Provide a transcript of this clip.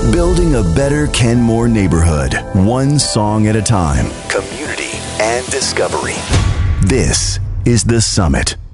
Building a better Kenmore neighborhood, one song at a time. Community and discovery. This is The Summit.